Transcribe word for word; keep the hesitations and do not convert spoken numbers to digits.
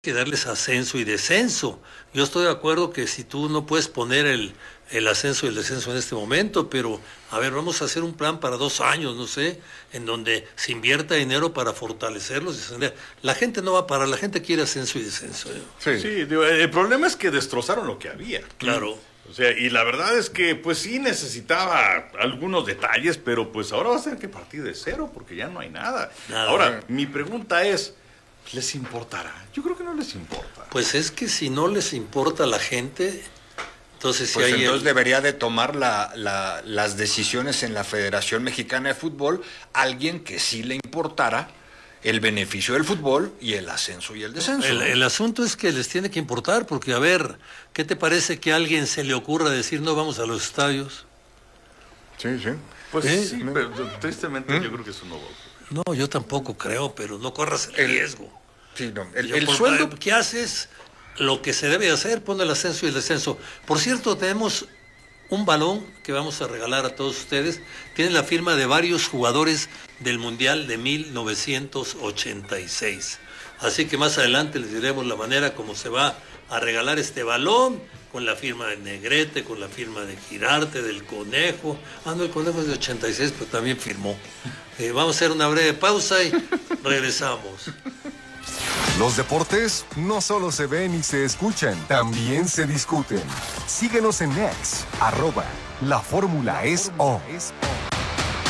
que darles ascenso y descenso. Yo estoy de acuerdo que si tú no puedes poner el, el ascenso y el descenso en este momento, pero a ver, vamos a hacer un plan para dos años, no sé, en donde se invierta dinero para fortalecerlos. Descender. La gente no va a parar, la gente quiere ascenso y descenso. ¿eh? Sí, sí digo, el problema es que destrozaron lo que había. Claro. O sea, y la verdad es que pues sí necesitaba algunos detalles, pero pues ahora vas a tener que partir de cero porque ya no hay nada. nada. Ahora, mi pregunta es, ¿les importará? Yo creo que no les importa. Pues es que si no les importa a la gente, entonces pues si hay entonces el... debería de tomar la, la, las decisiones en la Federación Mexicana de Fútbol alguien que sí le importara el beneficio del fútbol y el ascenso y el descenso. El, el asunto es que les tiene que importar, porque a ver, ¿qué te parece que a alguien se le ocurra decir no vamos a los estadios? Sí, sí. Pues ¿Eh? sí, pero tristemente ¿Eh? yo creo que eso no va a ocurrir. No, yo tampoco creo, pero no corras el, el riesgo. Sí, no. El, yo, el por, sueldo... ¿Qué haces? Lo que se debe hacer, pon el ascenso y el descenso. Por cierto, tenemos un balón que vamos a regalar a todos ustedes. Tiene la firma de varios jugadores del Mundial de mil novecientos ochenta y seis. Así que más adelante les diremos la manera como se va a regalar este balón, con la firma de Negrete, con la firma de Girarte, del Conejo. Ah, no, el Conejo es de ochenta y seis, pero también firmó. Eh, vamos a hacer una breve pausa y regresamos. Los deportes no solo se ven y se escuchan, también se discuten. Síguenos en X, arroba, la fórmula es O.